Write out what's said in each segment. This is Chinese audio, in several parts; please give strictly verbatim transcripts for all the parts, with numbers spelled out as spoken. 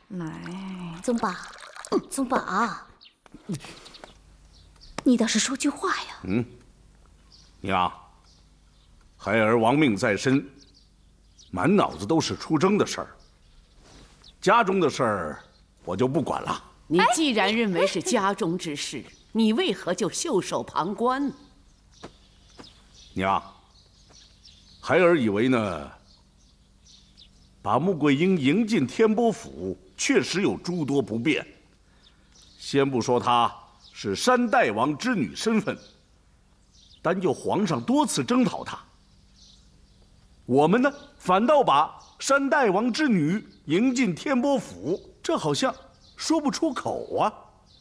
来， 宗宝，宗宝，你倒是说句话呀！ 嗯，娘，孩儿亡命在身，满脑子都是出征的事儿，家中的事儿我就不管了。 你既然认为是家中之事，你为何就袖手旁观呢？ 娘，孩儿以为呢，把穆桂英迎进天波府，确实有诸多不便。先不说她是山大王之女身份，单就皇上多次征讨她，我们呢反倒把山大王之女迎进天波府，这好像说不出口啊。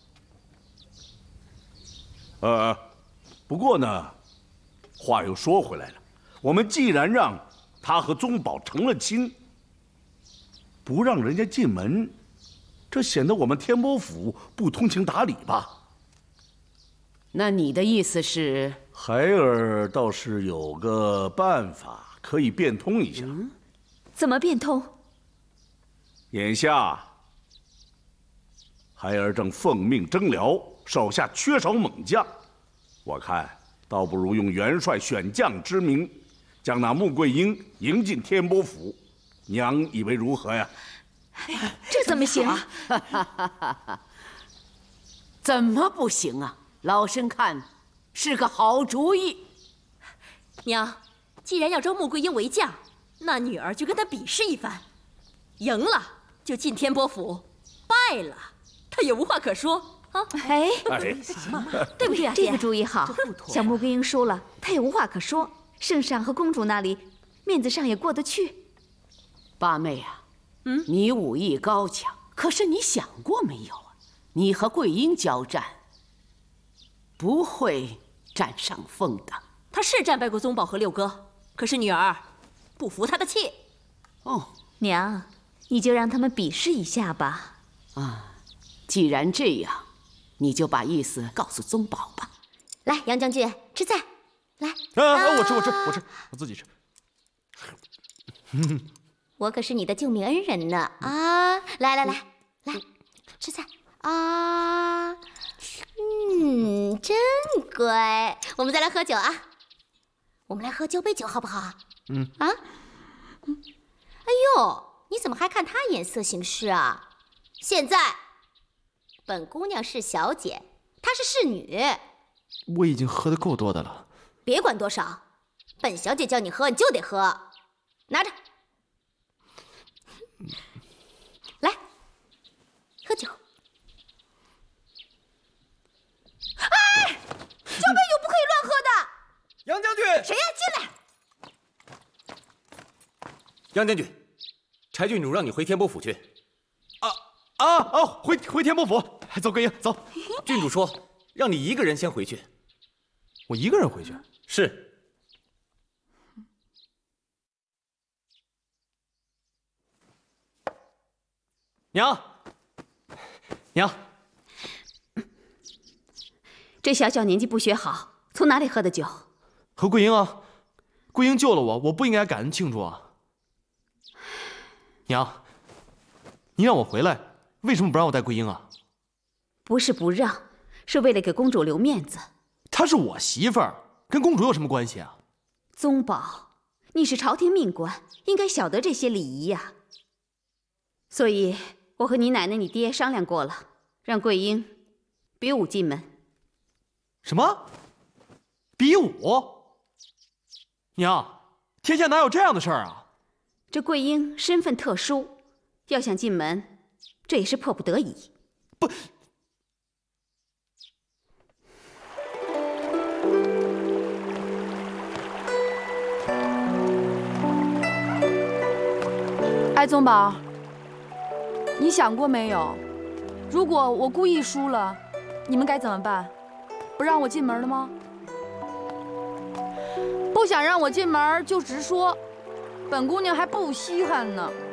呃，不过呢，话又说回来了，我们既然让他和宗宝成了亲，不让人家进门，这显得我们天波府不通情达理吧？ 那你的意思是？ 孩儿倒是有个办法可以变通一下。嗯、 怎么变通？ 眼下孩儿正奉命征辽，手下缺少猛将，我看倒不如用元帅选将之名，将那穆桂英迎进天波府。娘以为如何呀？ 这怎么行？ 怎么不行啊？老身看是个好主意。 娘，既然要招穆桂英为将，那女儿就跟她比试一番，赢了就进天波府，败了她也无话可说啊！哎，对不对啊？这个主意好。小穆桂英输了，她也无话可说，圣上和公主那里面子上也过得去。 八妹啊，嗯，你武艺高强，可是你想过没有啊？你和桂英交战，不会占上风的。 她是战败过宗宝和六哥，可是女儿不服他的气。哦，娘，你就让他们比试一下吧。 啊，既然这样，你就把意思告诉宗宝吧。 来，杨将军吃菜，来。 啊，我吃，我吃，我吃，我自己吃。 我可是你的救命恩人呢！啊，来来来来，吃菜啊！嗯，真乖。我们再来喝酒啊！我们来喝交杯酒好不好啊？嗯啊，嗯，哎呦，你怎么还看他眼色行事啊？现在，本姑娘是小姐，她是侍女。 我已经喝得够多的了。 别管多少，本小姐叫你喝，你就得喝。拿着。来，喝酒。哎，交杯酒不可以乱喝的。 杨将军， 谁呀？进来。杨将军，柴郡主让你回天波府去。 啊啊啊！回回天波府，走，桂英，走。 郡主说让你一个人先回去。 我一个人回去？ 是。 娘，娘， 这小小年纪不学好，从哪里喝的酒？ 和桂英啊，桂英救了我，我不应该感恩庆祝啊。娘，你让我回来，为什么不让我带桂英啊？ 不是不让，是为了给公主留面子。 她是我媳妇儿，跟公主有什么关系啊？ 宗宝，你是朝廷命官，应该晓得这些礼仪呀。所以。我和你奶奶、你爹商量过了，让桂英比武进门。 什么？比武？娘，天下哪有这样的事儿啊？ 这桂英身份特殊，要想进门，这也是迫不得已。 不， 哎，宗宝。你想过没有，如果我故意输了，你们该怎么办？不让我进门了吗？不想让我进门就直说，本姑娘还不稀罕呢。